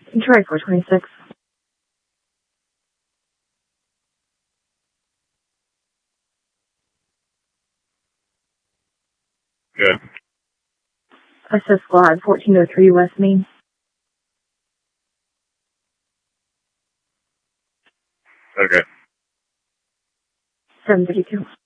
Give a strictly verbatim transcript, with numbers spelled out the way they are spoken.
Detroit four twenty-six. Good. Assist Squad fourteen oh three West Main. Okay. seven thirty-two.